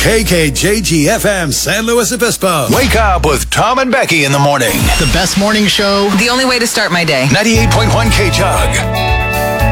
KKJG-FM San Luis Obispo. Wake up with Tom and Becky in the morning. The best morning show. The only way to start my day. 98.1 K-Jug.